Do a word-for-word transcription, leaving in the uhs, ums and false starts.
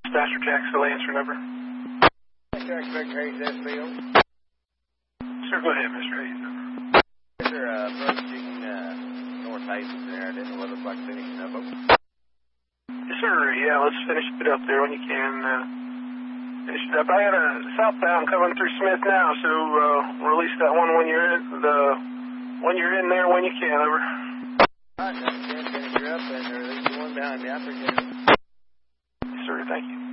Master Jack, still answering over. Jack, Victor Hayes, S B O. Sir, go ahead, Mister Hayes. Yes, sir, uh, approaching uh, North Hastings there. It didn't look like finishing up. Yes, sir. Yeah, let's finish it up there when you can. Uh, finish it up. I got a southbound coming through Smith now, so uh, release that one when you're in the when you're in there when you can. Over. All right, now, finish her up and release the one behind me. I appreciate it. Yes, sir. Thank you.